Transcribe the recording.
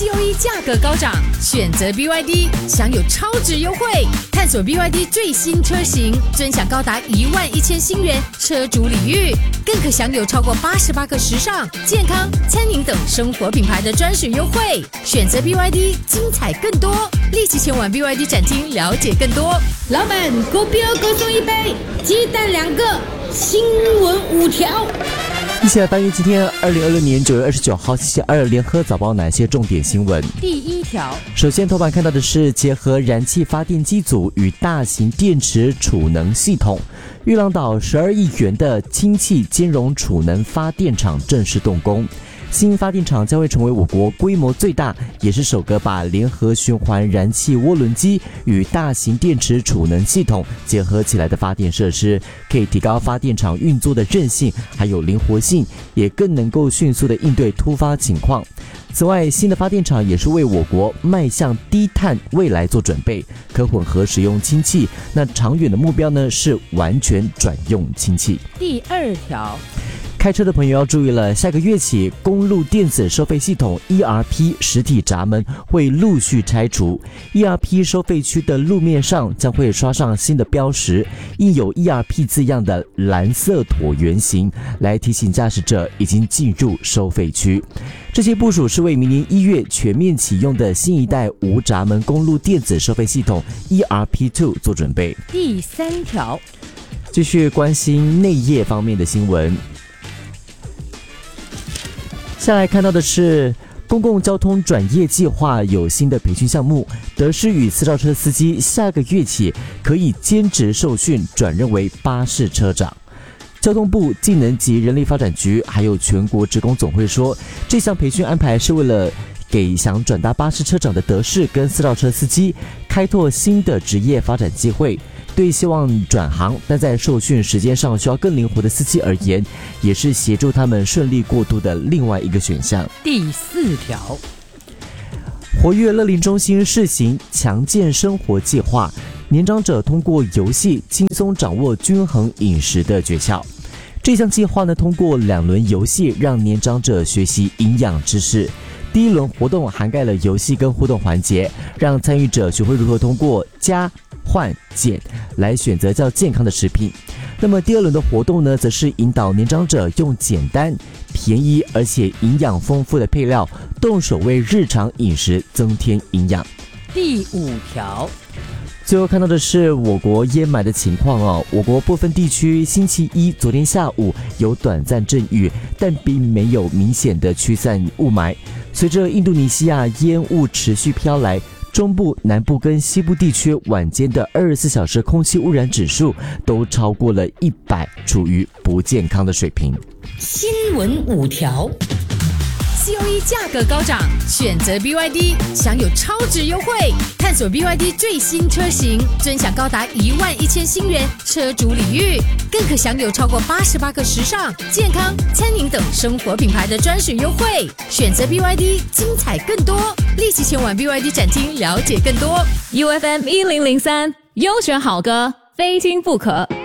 COE 价格高涨，选择 BYD 享有超值优惠。探索 BYD 最新车型，尊享高达11000新元车主礼遇，更可享有超过88个时尚、健康、餐饮等生活品牌的专属优惠。选择 BYD， 精彩更多，立即前往 BYD 展厅了解更多。 老板，狗标各送一杯，鸡蛋2个，新闻5条。 一起来翻阅今天2026年9月29号星期二联合早报哪些重点新闻。 第1条， 首先头版看到的是结合燃气发电机组与大型电池储能系统，玉郎岛12亿元的氢气兼容储能发电厂正式动工。新发电厂将会成为我国规模最大，也是首个把联合循环燃气涡轮机与大型电池储能系统结合起来的发电设施，可以提高发电厂运作的韧性还有灵活性，也更能够迅速的应对突发情况。此外，新的发电厂也是为我国迈向低碳未来做准备，可混合使用氢气，那长远的目标呢是完全转用氢气。 第2条， 开车的朋友要注意了，下个月起，公路电子收费系统 ERP 实体闸门会陆续拆除。ERP 收费区的路面上将会刷上新的标识，印有 ERP 字样的蓝色椭圆形，来提醒驾驶者已经进入收费区。这些部署是为明年1月全面启用的新一代无闸门公路电子收费系统 ERP2 做准备。 第3条， 继续关心内业方面的新闻。下来看到的是公共交通转业计划有新的培训项目，德士与私照车司机下个月起可以兼职受训，转任为巴士车长。交通部技能及人力发展局还有全国职工总会说，这项培训安排是为了给想转搭巴士车长的德士跟私照车司机开拓新的职业发展机会。对希望转行但在受训时间上需要更灵活的司机而言，也是协助他们顺利过渡的另外一个选项。 第4条， 活跃乐龄中心试行强健生活计划，年长者通过游戏轻松掌握均衡饮食的诀窍。这项计划呢，通过2轮游戏让年长者学习营养知识。第1轮活动涵盖了游戏跟互动环节，让参与者学会如何通过加、换、减来选择较健康的食品。那么第2轮的活动呢，则是引导年长者用简单、便宜而且营养丰富的配料，动手为日常饮食增添营养。 第5条， 最后看到的是我国淹霾的情况哦。我国部分地区星期一昨天下午有短暂阵雨，但并没有明显的驱散雾霾。随着印度尼西亚烟雾持续飘来，中部、南部跟西部地区晚间的24小时空气污染指数都超过了100，处于不健康的水平。 新闻5条。 COE 价格高涨，选择 BYD 享有超值优惠。探索 BYD 最新车型，尊享高达11000新元车主礼遇，更可享有超过88个时尚、健康、餐饮等生活品牌的专属优惠。选择 BYD， 精彩更多，立即前往 BYD 展厅了解更多。 UFM 1003，优选好歌，非听不可。